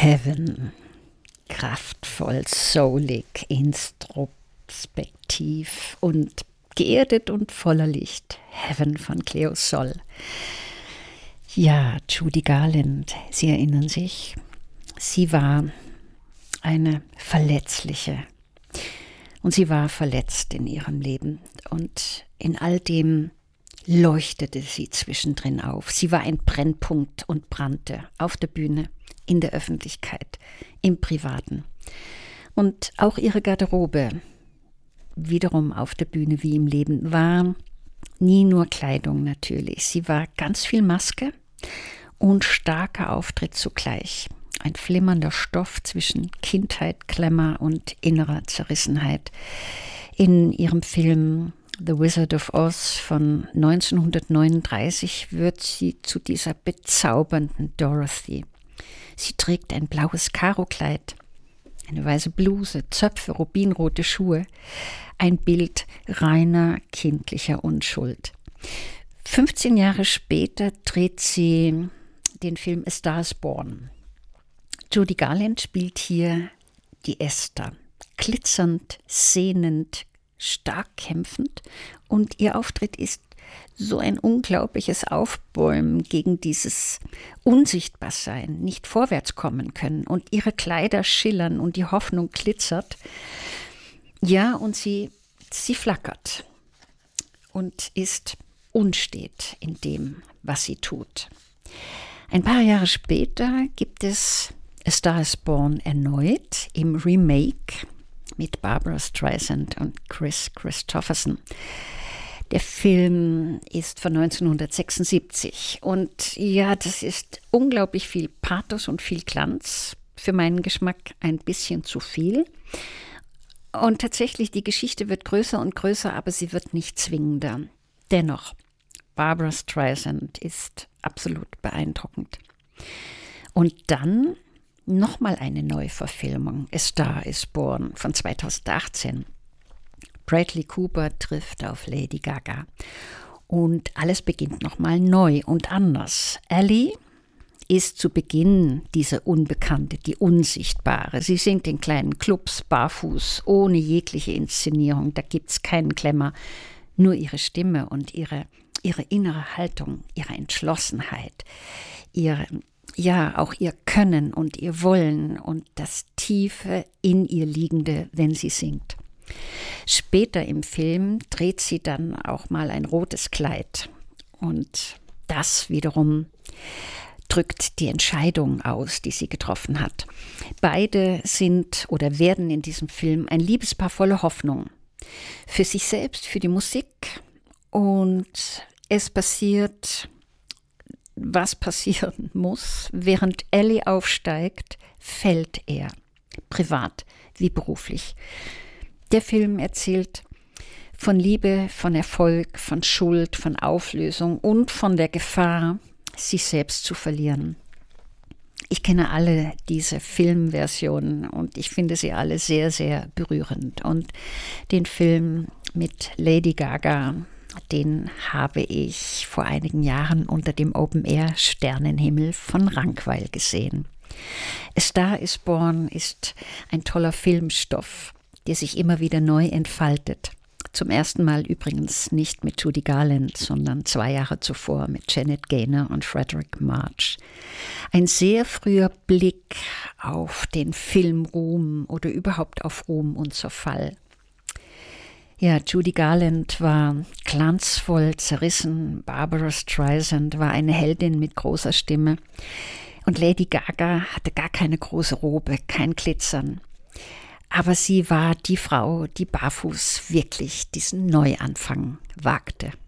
Heaven. Kraftvoll, soulig, introspektiv und geerdet und voller Licht. Heaven von Cleo Sol. Ja, Judy Garland, Sie erinnern sich, sie war eine verletzliche und sie war verletzt in ihrem Leben und in all dem leuchtete sie zwischendrin auf. Sie war ein Brennpunkt und brannte auf der Bühne, in der Öffentlichkeit, im Privaten. Und auch ihre Garderobe, wiederum auf der Bühne wie im Leben, war nie nur Kleidung natürlich. Sie war ganz viel Maske und starker Auftritt zugleich. Ein flimmernder Stoff zwischen Kindheit, Glamour und innerer Zerrissenheit. In ihrem Film The Wizard of Oz von 1939 wird sie zu dieser bezaubernden Dorothy. Sie trägt ein blaues Karokleid, eine weiße Bluse, Zöpfe, rubinrote Schuhe, ein Bild reiner kindlicher Unschuld. 15 Jahre später dreht sie den Film A Star is Born. Judy Garland spielt hier die Esther, glitzernd, sehnend, stark kämpfend, und ihr Auftritt ist so ein unglaubliches Aufbäumen gegen dieses Unsichtbarsein, nicht vorwärts kommen können, und ihre Kleider schillern und die Hoffnung glitzert. Ja, und sie flackert und ist unstet in dem, was sie tut. Ein paar Jahre später gibt es A Star is Born erneut im Remake mit Barbra Streisand und Kris Kristofferson. Der Film ist von 1976 und ja, das ist unglaublich viel Pathos und viel Glanz. Für meinen Geschmack ein bisschen zu viel. Und tatsächlich, die Geschichte wird größer und größer, aber sie wird nicht zwingender. Dennoch, Barbra Streisand ist absolut beeindruckend. Und dann nochmal eine Neuverfilmung, A Star is Born von 2018. Bradley Cooper trifft auf Lady Gaga. Und alles beginnt nochmal neu und anders. Ellie ist zu Beginn diese Unbekannte, die Unsichtbare. Sie singt in kleinen Clubs, barfuß, ohne jegliche Inszenierung. Da gibt es keinen Glamour, nur ihre Stimme und ihre innere Haltung, ihre Entschlossenheit, auch ihr Können und ihr Wollen und das Tiefe in ihr Liegende, wenn sie singt. Später im Film dreht sie dann auch mal ein rotes Kleid und das wiederum drückt die Entscheidung aus, die sie getroffen hat. Beide sind oder werden in diesem Film ein Liebespaar voller Hoffnung für sich selbst, für die Musik, und es passiert, was passieren muss. Während Ellie aufsteigt, fällt er, privat wie beruflich. Der Film erzählt von Liebe, von Erfolg, von Schuld, von Auflösung und von der Gefahr, sich selbst zu verlieren. Ich kenne alle diese Filmversionen und ich finde sie alle sehr, sehr berührend. Und den Film mit Lady Gaga, den habe ich vor einigen Jahren unter dem Open-Air-Sternenhimmel von Rankweil gesehen. A Star is Born ist ein toller Filmstoff, der sich immer wieder neu entfaltet. Zum ersten Mal übrigens nicht mit Judy Garland, sondern 2 Jahre zuvor mit Janet Gaynor und Frederick March. Ein sehr früher Blick auf den Filmruhm oder überhaupt auf Ruhm und Zerfall. Ja, Judy Garland war glanzvoll zerrissen, Barbra Streisand war eine Heldin mit großer Stimme und Lady Gaga hatte gar keine große Robe, kein Glitzern. Aber sie war die Frau, die barfuß wirklich diesen Neuanfang wagte.